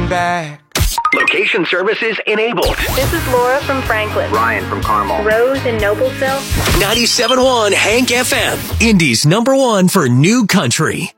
looking back. Location services enabled. This is Laura from Franklin. Ryan from Carmel. Rose in Noblesville. 97.1 Hank FM, Indy's #1 for new country.